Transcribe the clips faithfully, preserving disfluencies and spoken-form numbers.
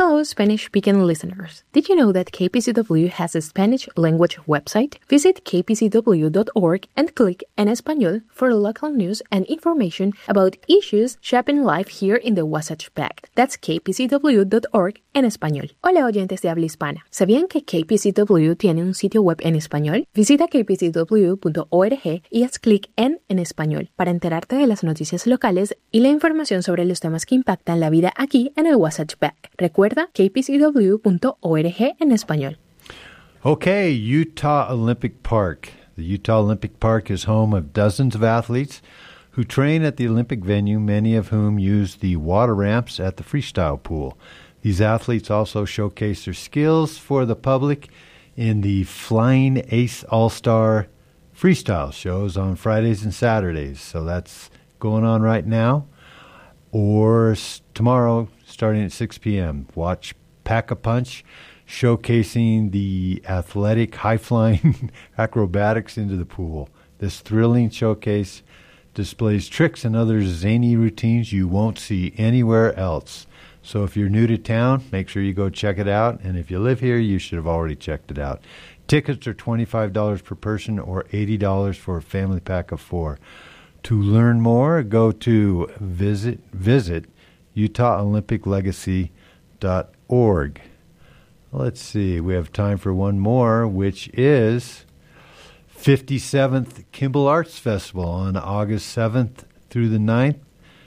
Hello, Spanish-speaking listeners. Did you know that K P C W has a Spanish language website? Visit k p c w dot org and click En Español for local news and information about issues shaping life here in the Wasatch Pact. That's k p c w dot org en español. Hola, oyentes de habla hispana. ¿Sabían que K P C W tiene un sitio web en español? Visita k p c w punto org y haz clic en En Español para enterarte de las noticias locales y la información sobre los temas que impactan la vida aquí en el Wasatch Pact. Recuerda k p c w punto org en español. Okay, Utah Olympic Park. The Utah Olympic Park is home of dozens of athletes who train at the Olympic venue, many of whom use the water ramps at the freestyle pool. These athletes also showcase their skills for the public in the Flying Ace All-Star freestyle shows on Fridays and Saturdays. So that's going on right now. Or s- tomorrow, starting at six p.m., watch Pack-a-Punch, showcasing the athletic, high-flying acrobatics into the pool. This thrilling showcase displays tricks and other zany routines you won't see anywhere else. So if you're new to town, make sure you go check it out. And if you live here, you should have already checked it out. Tickets are twenty-five dollars per person or eighty dollars for a family pack of four. To learn more, go to visit visit utah olympic legacy dot org. Let's see, we have time for one more, which is fifty-seventh Kimball Arts Festival on August seventh through the ninth.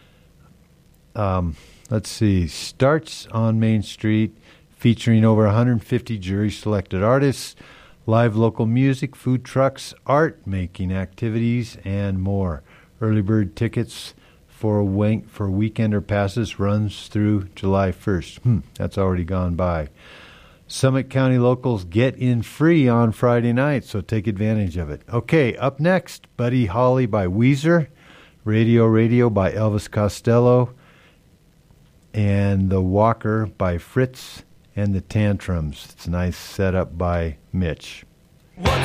Um, let's see, starts on Main Street, featuring over one hundred fifty jury-selected artists, live local music, food trucks, art-making activities, and more. Early bird tickets for a for weekender passes runs through July first. Hmm, that's already gone by. Summit County locals get in free on Friday night, so take advantage of it. Okay, up next, Buddy Holly by Weezer, Radio Radio by Elvis Costello, and The Walker by Fritz and the Tantrums. It's a nice setup by Mitch. What's